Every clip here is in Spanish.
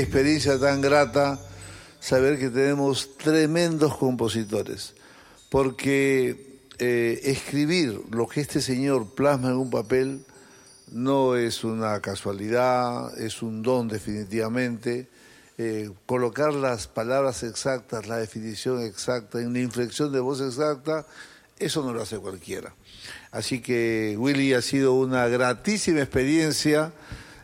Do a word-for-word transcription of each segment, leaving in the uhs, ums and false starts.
experiencia tan grata saber que tenemos tremendos compositores, porque eh, escribir lo que este señor plasma en un papel no es una casualidad, es un don definitivamente. Eh, colocar las palabras exactas, la definición exacta, en una inflexión de voz exacta, eso no lo hace cualquiera. Así que, Willy, ha sido una gratísima experiencia.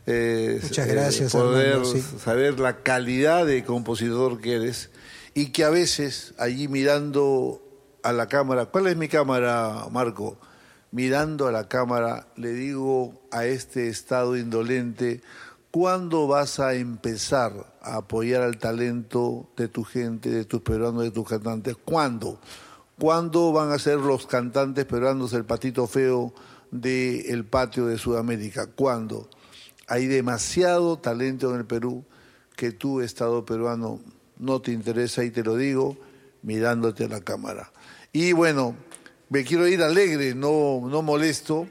Eh, Muchas gracias, eh, poder Armando, sí. saber la calidad de compositor que eres y que a veces allí mirando a la cámara, ¿cuál es mi cámara, Marco? Mirando a la cámara le digo a este estado indolente: ¿cuándo vas a empezar a apoyar al talento de tu gente, de tus peruanos, de tus cantantes? ¿Cuándo? ¿Cuándo van a ser los cantantes peruanos el patito feo del patio de Sudamérica? ¿Cuándo? Hay demasiado talento en el Perú que tú, Estado peruano, no te interesa, y te lo digo mirándote a la cámara. Y bueno, me quiero ir alegre, no, no molesto,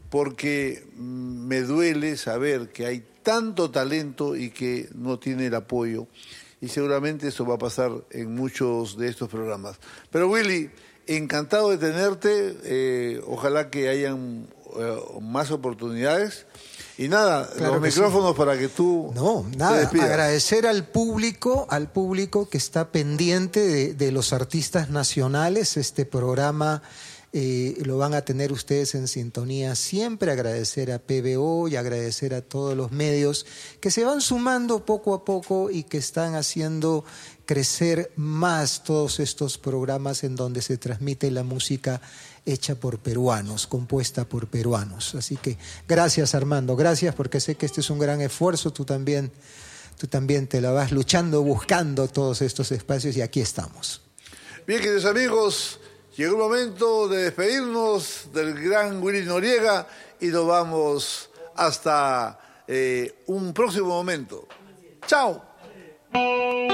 porque me duele saber que hay tanto talento y que no tiene el apoyo. Y seguramente eso va a pasar en muchos de estos programas. Pero Willy, encantado de tenerte, eh, ojalá que hayan eh, más oportunidades. Y nada, claro, los micrófonos sí, para que tú No, nada, agradecer al público, al público que está pendiente de, de los artistas nacionales. Este programa eh, lo van a tener ustedes en sintonía siempre. Agradecer a P B O y agradecer a todos los medios que se van sumando poco a poco y que están haciendo crecer más todos estos programas en donde se transmite la música hecha por peruanos, compuesta por peruanos. Así que gracias, Armando, gracias, porque sé que este es un gran esfuerzo. Tú también, tú también te la vas luchando, buscando todos estos espacios, y aquí estamos. Bien, queridos amigos, llegó el momento de despedirnos del gran Willy Noriega y nos vamos hasta eh, un próximo momento. ¡Chao!